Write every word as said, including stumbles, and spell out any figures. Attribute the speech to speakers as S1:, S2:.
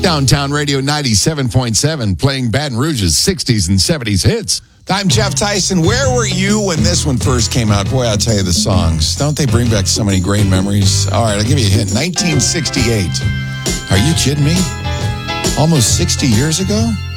S1: Downtown Radio ninety-seven point seven, playing Baton Rouge's sixties and seventies hits. I'm Jeff Tyson. Where were you when this one first came out? Boy, I'll tell you, the songs. Don't they bring back so many great memories? All right, I'll give you a hint. nineteen sixty-eight. Are you kidding me? Almost sixty years ago?